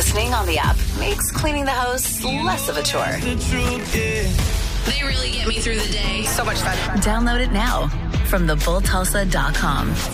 listening on the app makes cleaning the house less of a chore. They really get me through the day. So much fun. Download it now from thebulltulsa.com.